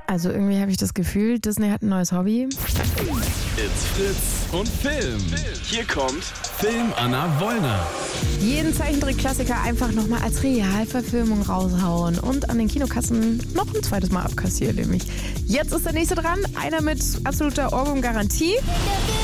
Also irgendwie habe ich das Gefühl, Disney hat ein neues Hobby. It's Fritz und Film. Hier kommt Film Anna Wollner. Jeden Zeichentrickklassiker einfach nochmal als Realverfilmung raushauen und an den Kinokassen noch ein zweites Mal abkassieren nämlich. Jetzt ist der nächste dran, einer mit absoluter Ohrwurm-Garantie.